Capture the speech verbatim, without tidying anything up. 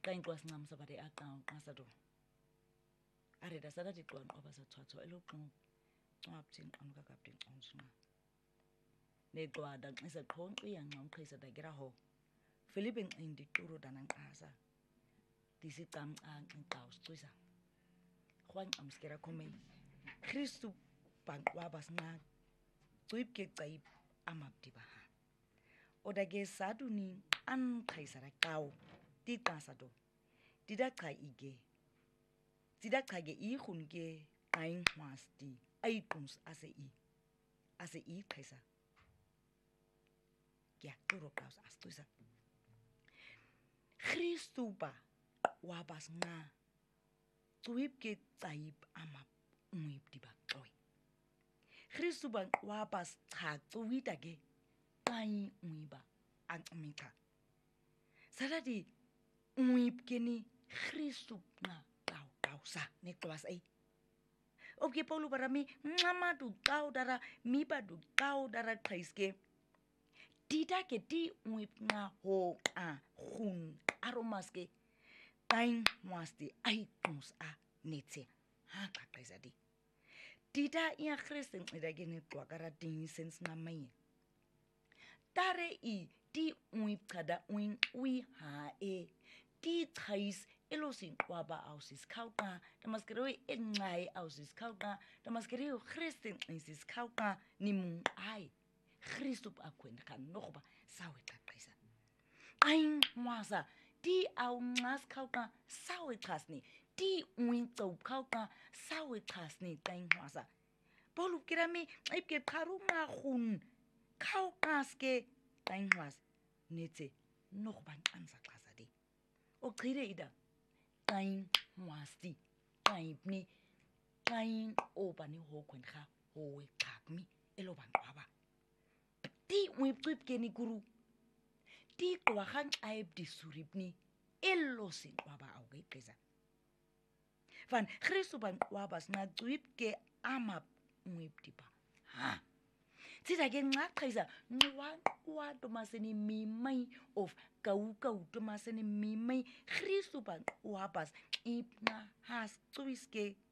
xa inqwas ncam sabade aqaw qasado areda sada diqwan qoba sathwatho eloqo ncwapthi nqanuka kapti nqonshna neqwada nxisa qhonqi yanxa umqhisa dakira ho Philippe nqindi quru dananqasa disicamca nqaw sicwisa Juan amskera khome Christu banqwaba sinqa cwibke cayib amabdiba odake saduni anqhisa raqaw tiqasado didaqa ige didaqa ke ikhunke qainqwasti ayiqums ase i ase iqhisa ya quru qaws ascwisa Christu ba wabasnqa cwibke cayib amab umibdiba xoy Christu ba wabas cha cwida ke qayi umiba ancimicha sadadi umibkeni Christu na qaw qawsa neqwas ay okay Paulo barami nxamadu qaw dara miba du qaw dara qaiske dida ke di umibna ho a khun aromaske qain mwasti ay qums a netse ha qaqaisa di dida ya Christen ida ke ne qwakara ding sense ngamaye tare i di uibqada uin ui ha e di tais elosin kwaba ausis khawqa damaskere enqai ausis khawqa damaskere Christen isis khawqa nimun ai Christu akwenda kan noba sawe qaqaisa ain mwasa di au ngas khawqa sawe xasni di uin tsob khawqa sawe xasni qain mwasa Paulo kirami ibke qarunga khun khawqaske qain mwas netse noba nqansa xasadi oqhire ida qain mwasti qaibni qain obani hokwenqa howe qakmi eloban qaba di uibqibkeni guru di qwahan qaib disuribni elosin qaba awgeqeza van Christu ban qwabas na qwibke amab uibdiba ha Tida ke nqaqhisa nqwa tomaseni mimai of kauka tomaseni mimai Christu ban qwabas ibna has twiske